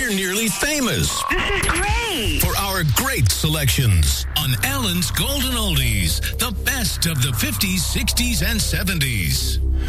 We're nearly famous. This is great. For our great selections on Ellen's Golden Oldies, the best of the 50s, 60s, and 70s.